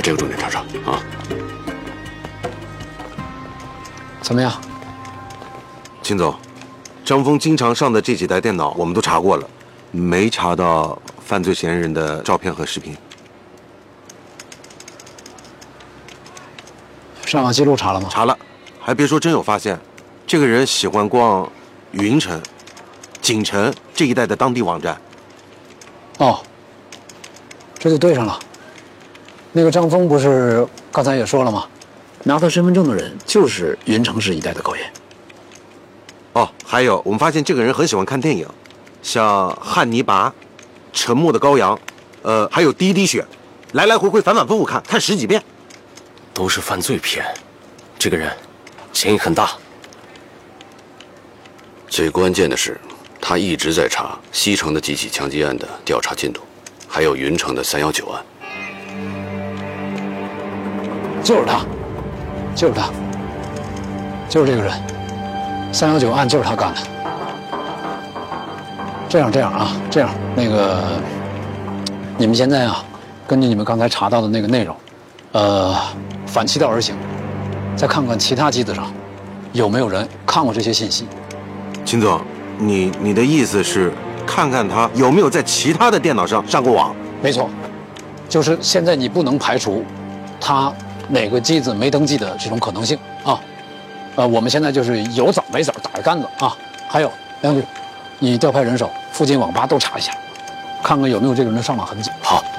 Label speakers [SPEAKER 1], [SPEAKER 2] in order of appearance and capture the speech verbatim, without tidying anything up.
[SPEAKER 1] 这个重点查查啊。
[SPEAKER 2] 怎么样？
[SPEAKER 3] 秦总，张峰经常上的这几台电脑我们都查过了，没查到犯罪嫌疑人的照片和视频。
[SPEAKER 2] 上网记录查了吗？
[SPEAKER 3] 查了，还别说，真有发现。这个人喜欢逛云城、锦城这一带的当地网站。
[SPEAKER 2] 哦，这就对上了。那个张峰不是刚才也说了吗？拿他身份证的人就是云城市一带的狗爷。
[SPEAKER 3] 哦，还有，我们发现这个人很喜欢看电影，像《汉尼拔》《沉默的羔羊》，呃，还有《第一滴血》，来来回回反反复复看，看十几遍。
[SPEAKER 1] 都是犯罪片，这个人嫌疑很大。最关键的是，他一直在查西城的几起枪击案的调查进度，还有云城的三幺九案。
[SPEAKER 2] 就是他，就是他，就是这个人。三幺九案就是他干的。这样这样啊，这样那个，你们现在啊，根据你们刚才查到的那个内容，呃，反其道而行，再看看其他机子上有没有人看过这些信息。
[SPEAKER 3] 秦总，你你的意思是看看他有没有在其他的电脑上上过网？
[SPEAKER 2] 没错，就是现在你不能排除他哪个机子没登记的这种可能性啊。呃，我们现在就是有枣没枣打个杆子啊。还有梁局，你调派人手，附近网吧都查一下，看看有没有这个人的上网痕迹。
[SPEAKER 1] 好。